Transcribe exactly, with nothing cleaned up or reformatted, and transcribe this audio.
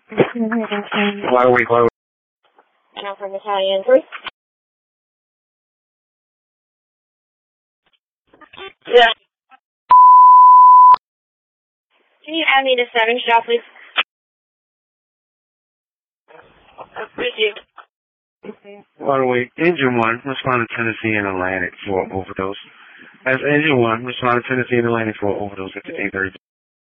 Why we close? Now from Italian three. Yeah. Can you add me to seven shop, please? Thank you. Waterway, engine one, respond to Tennessee and Atlantic for overdose. As engine one, respond to Tennessee and Atlantic for overdose at fifteen thirty.